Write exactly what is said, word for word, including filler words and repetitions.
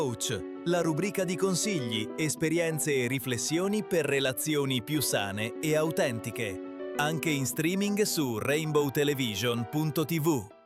Coach, la rubrica di consigli, esperienze e riflessioni per relazioni più sane e autentiche. Anche in streaming su rainbow television punto tivù.